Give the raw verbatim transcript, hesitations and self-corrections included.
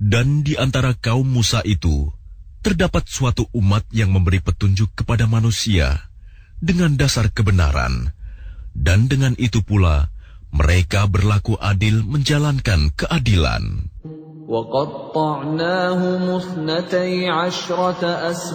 Dan di antara kaum Musa itu, terdapat suatu umat yang memberi petunjuk kepada manusia dengan dasar kebenaran, dan dengan itu pula mereka berlaku adil menjalankan keadilan. وَقَطَّعْنَاهُمُ اثْنَتَيْ عَشْرَةَ